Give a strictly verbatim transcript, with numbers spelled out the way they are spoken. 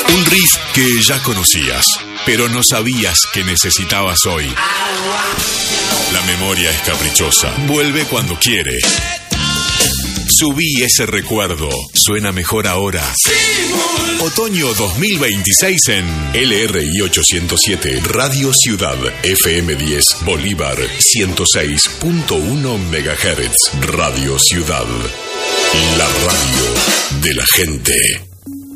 Un riff que ya conocías, pero no sabías que necesitabas hoy. La memoria es caprichosa, vuelve cuando quiere. Subí ese recuerdo, suena mejor ahora. Otoño dos mil veintiséis en L R I ochocientos siete, Radio Ciudad, F M diez, Bolívar, ciento seis punto uno megahertz. Radio Ciudad, la radio de la gente.